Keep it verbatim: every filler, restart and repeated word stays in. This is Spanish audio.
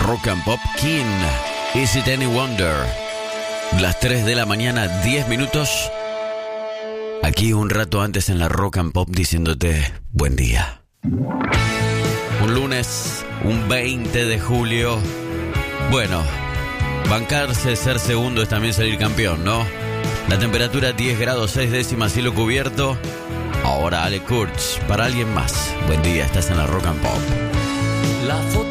Rock and Pop King. Is it any wonder? Las tres de la mañana, diez minutos. Aquí un rato antes en la Rock and Pop diciéndote buen día. Un lunes, un veinte de julio. Bueno, bancarse, ser segundo es también salir campeón, ¿no? La temperatura diez grados seis décimas, cielo cubierto. Ahora Ale Kurtz, para alguien más. Buen día, estás en la Rock and Pop. La